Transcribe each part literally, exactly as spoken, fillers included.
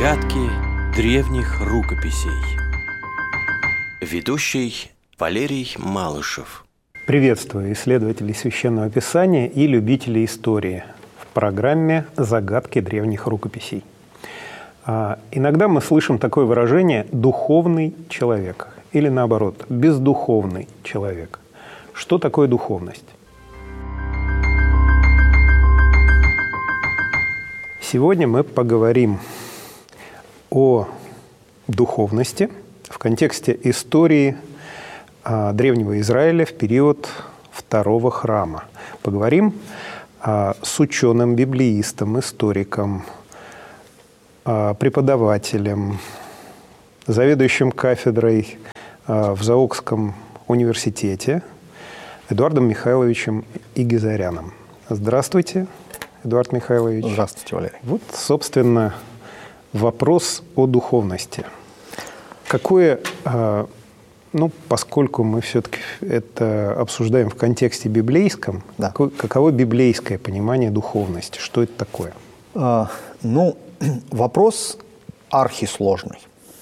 Загадки древних рукописей. Ведущий Валерий Малышев. Приветствую исследователей Священного Писания и любителей истории в программе «Загадки древних рукописей». А, иногда мы слышим такое выражение «духовный человек» или наоборот «бездуховный человек». Что такое духовность? Сегодня мы поговорим о духовности в контексте истории а, Древнего Израиля в период Второго храма. Поговорим а, с ученым, библеистом, историком, а, преподавателем, заведующим кафедрой а, в Заокском университете Эдуардом Михайловичем Игизаряном. Здравствуйте, Эдуард Михайлович. Здравствуйте, Валерий. Вот, собственно, вопрос о духовности. Какое, ну, поскольку мы все-таки это обсуждаем в контексте библейском, да. какое, каково библейское понимание духовности? Что это такое? А, ну, вопрос архисложный.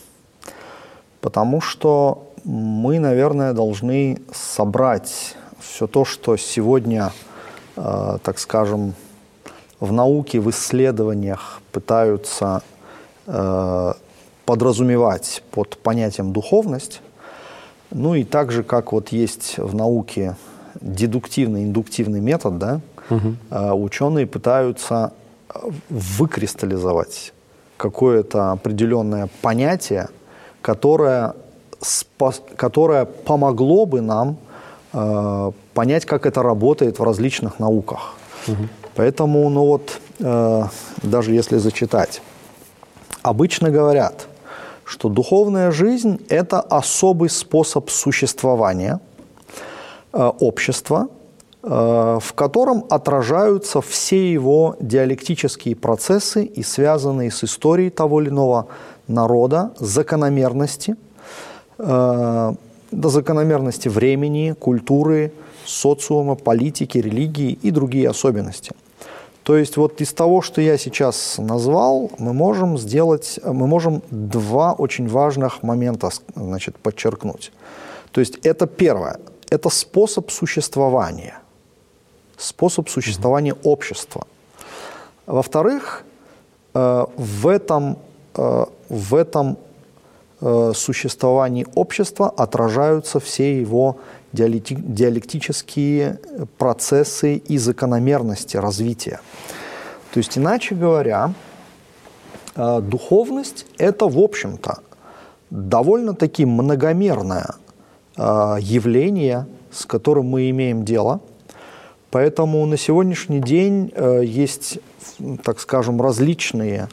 Потому что мы, наверное, должны собрать все то, что сегодня, э, так скажем, в науке, в исследованиях пытаются э, подразумевать под понятием духовность. Ну и так же, как вот есть в науке дедуктивный, индуктивный метод, да, угу. э, ученые пытаются выкристаллизовать какое-то определенное понятие, которое, спас, которое помогло бы нам э, понять, как это работает в различных науках. Угу. Поэтому, ну вот, э, даже если зачитать, обычно говорят, что духовная жизнь – это особый способ существования э, общества, э, в котором отражаются все его диалектические процессы и связанные с историей того или иного народа закономерности, э, до закономерности времени, культуры, социума, политики, религии и другие особенности. То есть вот из того, что я сейчас назвал, мы можем сделать, мы можем два очень важных момента, значит, подчеркнуть. То есть это первое, это способ существования, способ существования общества. Во-вторых, в этом, в этом существовании общества отражаются все его диалектические процессы и закономерности развития. То есть, иначе говоря, духовность – это, в общем-то, довольно-таки многомерное явление, с которым мы имеем дело. Поэтому на сегодняшний день есть, так скажем, различные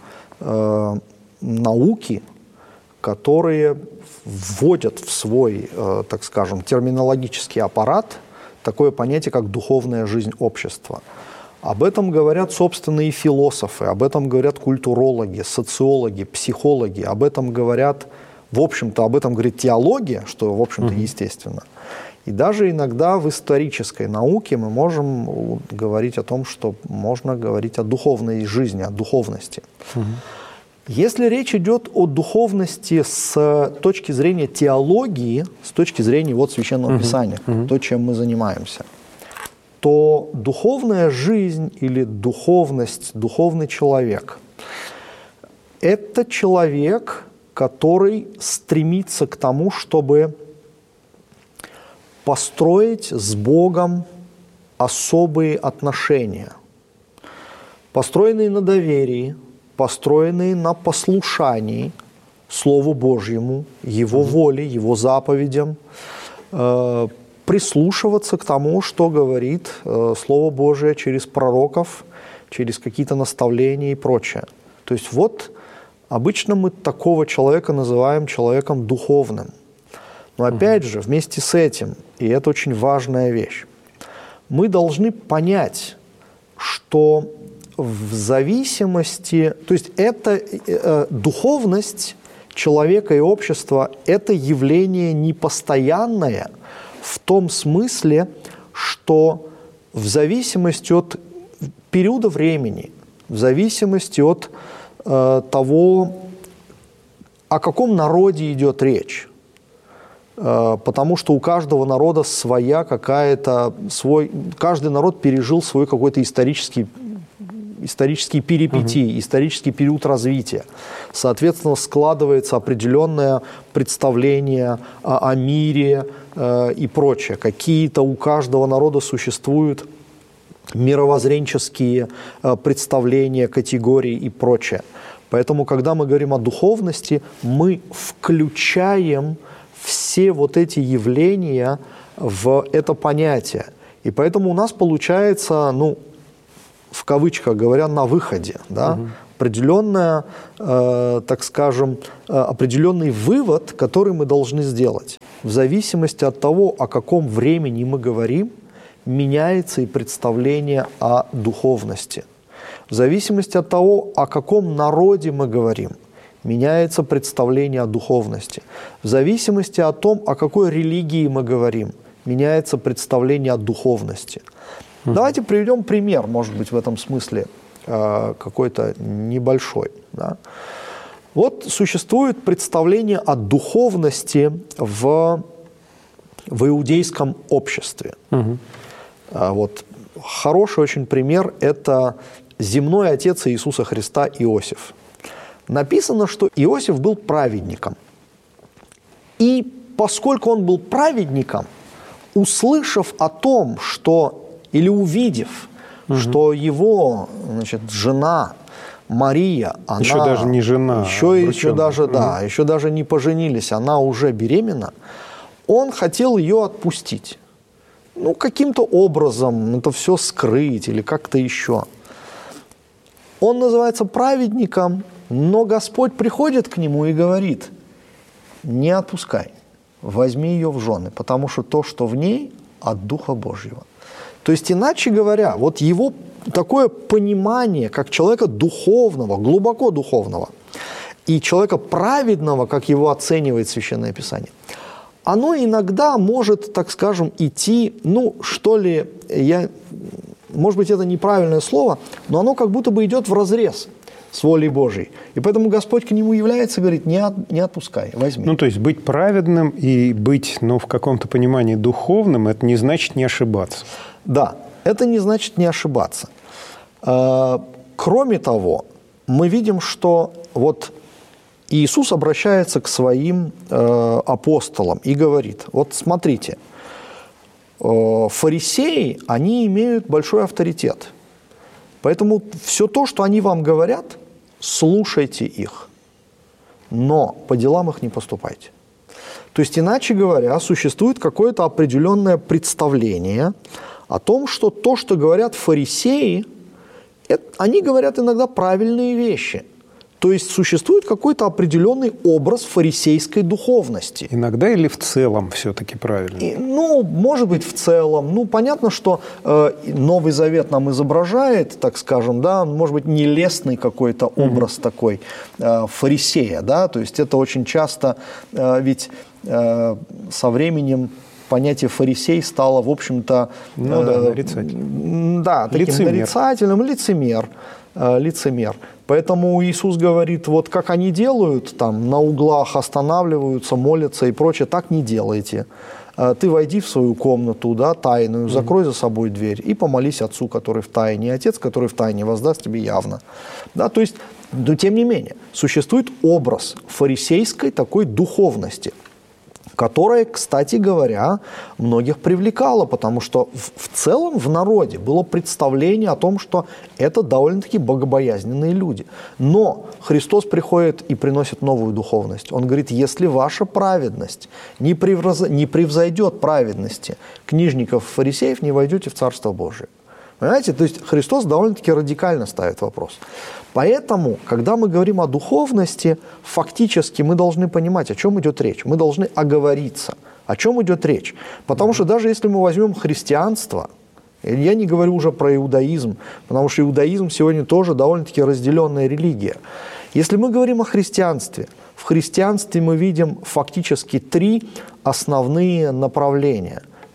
науки, которые вводят в свой, э, так скажем, терминологический аппарат такое понятие, как духовная жизнь общества. Об этом говорят, собственно, и философы, об этом говорят культурологи, социологи, психологи, об этом говорят, в общем-то, об этом говорит теология, что, в общем-то, mm-hmm. естественно. И даже иногда в исторической науке мы можем говорить о том, что можно говорить о духовной жизни, о духовности. Mm-hmm. Если речь идет о духовности с точки зрения теологии, с точки зрения вот Священного uh-huh. Писания, uh-huh. то, чем мы занимаемся, то духовная жизнь или духовность, духовный человек – это человек, который стремится к тому, чтобы построить с Богом особые отношения, построенные на доверии, построенные на послушании Слову Божьему, Его mm-hmm. воле, Его заповедям, э, прислушиваться к тому, что говорит э, Слово Божие через пророков, через какие-то наставления и прочее. То есть вот обычно мы такого человека называем человеком духовным. Но опять mm-hmm. же, вместе с этим, и это очень важная вещь, мы должны понять, что в зависимости, то есть это э, духовность человека и общества – это явление непостоянное в том смысле, что в зависимости от периода времени, в зависимости от э, того, о каком народе идет речь? Потому что у каждого народа своя какая-то, свой, каждый народ пережил свой какой-то исторический, исторические перипетии, угу. исторический период развития. Соответственно, складывается определенное представление о, о мире э, и прочее. Какие-то у каждого народа существуют мировоззренческие э, представления, категории и прочее. Поэтому, когда мы говорим о духовности, мы включаем все вот эти явления в это понятие. И поэтому у нас получается, ну, в кавычках говоря, на выходе, да, угу. определенная, э, так скажем, э, определенный вывод, который мы должны сделать. В зависимости от того, о каком времени мы говорим, меняется и представление о духовности. В зависимости от того, о каком народе мы говорим, меняется представление о духовности. В зависимости от того, о какой религии мы говорим, меняется представление о духовности. Mm-hmm. Давайте приведем пример, может быть, в этом смысле э, какой-то небольшой. Да? Вот существует представление о духовности в, в иудейском обществе. Mm-hmm. э, вот, хороший очень пример – это земной отец Иисуса Христа Иосиф. Написано, что Иосиф был праведником. И поскольку он был праведником, услышав о том, что, или увидев, угу. что его, значит, жена Мария, она... Еще даже не жена. Еще, еще, даже, угу. да, еще даже не поженились, она уже беременна, он хотел ее отпустить. Ну, каким-то образом это все скрыть или как-то еще. Он называется праведником, но Господь приходит к нему и говорит: не отпускай, возьми ее в жены, потому что то, что в ней, от Духа Божьего. То есть, иначе говоря, вот его такое понимание, как человека духовного, глубоко духовного, и человека праведного, как его оценивает Священное Писание, оно иногда может, так скажем, идти, ну, что ли, я, может быть, это неправильное слово, но оно как будто бы идет вразрез с волей Божией. И поэтому Господь к нему является и говорит: не, от, не отпускай, возьми. Ну, то есть быть праведным и быть, ну, в каком-то понимании духовным, это не значит не ошибаться. Да, это не значит не ошибаться. Кроме того, мы видим, что вот Иисус обращается к своим апостолам и говорит: вот смотрите, фарисеи, они имеют большой авторитет. Поэтому все то, что они вам говорят, слушайте их, но по делам их не поступайте. То есть, иначе говоря, существует какое-то определенное представление о том, что то, что говорят фарисеи, это, они говорят иногда правильные вещи. То есть существует какой-то определенный образ фарисейской духовности. Иногда или в целом все-таки правильно? И, ну, может быть, в целом. Ну, понятно, что э, Новый Завет нам изображает, так скажем, да, может быть, нелестный какой-то образ mm-hmm. такой э, фарисея, да, то есть это очень часто, э, ведь э, со временем понятие фарисей стало, в общем-то, ну, да, нарицательным. Да, таким лицемер. нарицательным, лицемер, э, лицемер. Поэтому Иисус говорит: вот как они делают, там на углах останавливаются, молятся и прочее, так не делайте. Ты войди в свою комнату, да, тайную, закрой за собой дверь и помолись Отцу, который в тайне, и Отец, который в тайне, воздаст тебе явно. Да, то есть, но тем не менее, существует образ фарисейской такой духовности, которая, кстати говоря, многих привлекала, потому что в, в целом в народе было представление о том, что это довольно-таки богобоязненные люди. Но Христос приходит и приносит новую духовность. Он говорит: если ваша праведность не, превраз... не превзойдет праведности книжников и фарисеев, не войдете в Царство Божие. Понимаете? То есть Христос довольно-таки радикально ставит вопрос. Поэтому, когда мы говорим о духовности, фактически мы должны понимать, о чем идет речь. Мы должны оговориться, о чем идет речь. Потому что даже если мы возьмем христианство, я не говорю уже про иудаизм, потому что иудаизм сегодня тоже довольно-таки разделенная религия. Если мы говорим о христианстве, в христианстве мы видим фактически три основные направления.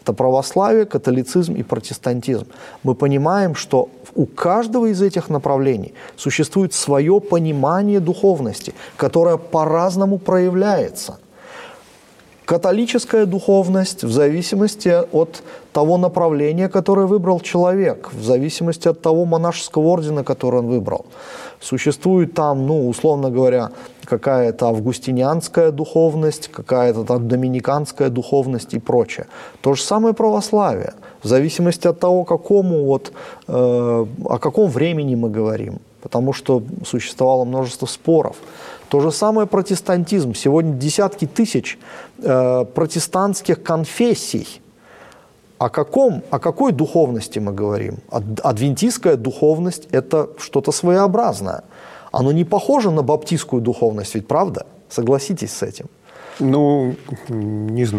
Это православие, католицизм и протестантизм. Мы понимаем, что у каждого из этих направлений существует свое понимание духовности, которое по-разному проявляется. Католическая духовность в зависимости от того направления, которое выбрал человек, в зависимости от того монашеского ордена, который он выбрал. Существует там, ну, условно говоря, какая-то августинианская духовность, какая-то там доминиканская духовность и прочее. То же самое православие, в зависимости от того, какому вот, э, о каком времени мы говорим, потому что существовало множество споров. То же самое протестантизм. Сегодня десятки тысяч э, протестантских конфессий. О, каком, о какой духовности мы говорим? Адвентистская духовность – это что-то своеобразное. Оно не похоже на баптистскую духовность, ведь правда? Согласитесь с этим? Ну, не знаю.